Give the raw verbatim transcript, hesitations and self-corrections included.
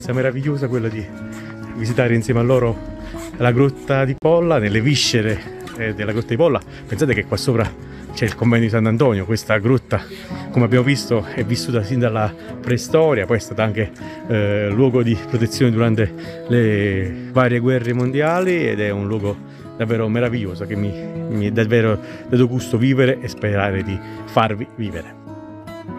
È meravigliosa quella di visitare insieme a loro la grotta di Polla, nelle viscere eh, della grotta di Polla. Pensate che qua sopra c'è il convento di Sant'Antonio. Questa grotta, come abbiamo visto, è vissuta sin dalla preistoria, poi è stata anche eh, luogo di protezione durante le varie guerre mondiali ed è un luogo davvero meraviglioso che mi, mi è davvero dato gusto vivere e sperare di farvi vivere.